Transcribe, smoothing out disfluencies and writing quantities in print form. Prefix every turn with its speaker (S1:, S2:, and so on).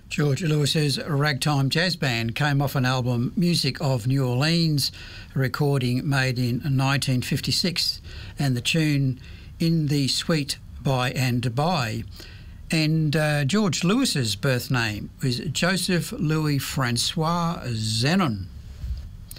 S1: George Lewis's ragtime jazz band came off an album Music of New Orleans, a recording made in 1956, and the tune In the Sweet By and By. And George Lewis's birth name was Joseph Louis Francois Zenon.